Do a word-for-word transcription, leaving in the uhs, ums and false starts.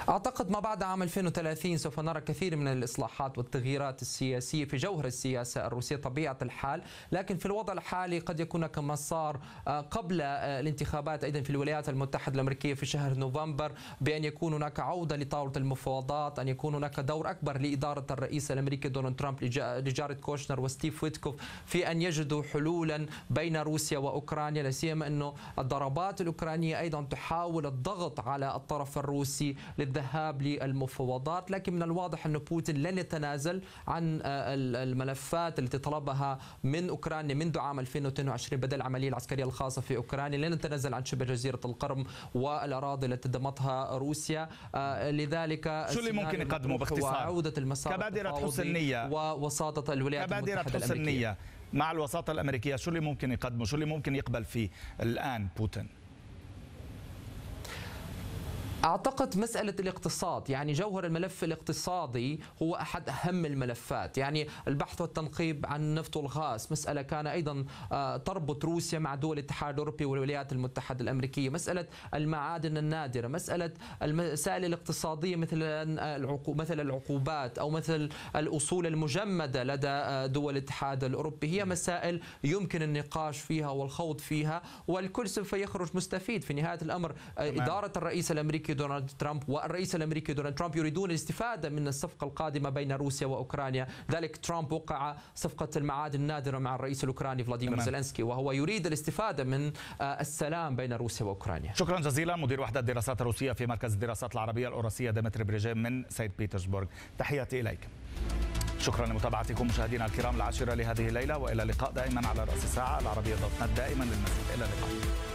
أعتقد ما بعد عام ألفين وثلاثين سوف نرى كثير من الإصلاحات والتغييرات السياسية في جوهر السياسة الروسية طبيعة الحال، لكن في الوضع الحالي قد يكون كما صار قبل الانتخابات أيضا في الولايات المتحدة الأمريكية في شهر نوفمبر، بأن يكون هناك عودة لطاولة المفاوضات، أن يكون هناك دور أكبر لإدارة الرئيس الأمريكي دونالد ترامب لجاريد كوشنر وستيف ويتكوف في أن يجدوا حلولا بين روسيا وأوكرانيا، لا سيما أنه الضربات الأوكرانية أيضا تحاول الضغط على الطرف الروسي للذهاب للمفاوضات، لكن من الواضح أن بوتين لن يتنازل عن الملفات التي طلبها من أوكرانيا منذ عام ألفين واثنين وعشرين بدل العملية العسكرية الخاصة في أوكرانيا، لن يتنازل عن شبه جزيرة القرم والأراضي التي ضمتها روسيا. لذلك شو اللي ممكن يقدمه باختصار؟ عودة المسار كبادرة حسن نية ووساطة الولايات المتحدة الأمريكية مع الوساطة الأمريكية، شو اللي ممكن يقدمه؟ شو اللي ممكن يقبل فيه الآن بوتين؟ أعتقد مسألة الاقتصاد، يعني جوهر الملف الاقتصادي هو أحد أهم الملفات، يعني البحث والتنقيب عن النفط والغاز مسألة كان أيضا تربط روسيا مع دول الاتحاد الأوروبي والولايات المتحدة الأمريكية، مسألة المعادن النادرة، مسألة المسائل الاقتصادية مثل مثل العقوبات أو مثل الأصول المجمدة لدى دول الاتحاد الأوروبي، هي مسائل يمكن النقاش فيها والخوض فيها، والكل سوف يخرج مستفيد في نهاية الأمر. إدارة الرئيس الأمريكي دونالد ترامب والرئيس الامريكي دونالد ترامب يريدون الاستفاده من الصفقه القادمه بين روسيا واوكرانيا، ذلك ترامب وقع صفقه المعادن النادره مع الرئيس الاوكراني فلاديمير زيلينسكي، وهو يريد الاستفاده من السلام بين روسيا واوكرانيا. شكرا جزيلا مدير وحده الدراسات الروسيه في مركز الدراسات العربيه الاوراسيه ديمتري بريجيم من سانت بطرسبرغ، تحياتي اليك. شكرا لمتابعتكم مشاهدينا الكرام، العاشره لهذه الليله، والى اللقاء دائما على راس الساعه العربيه دوت نت، دائما للمزيد، الى اللقاء.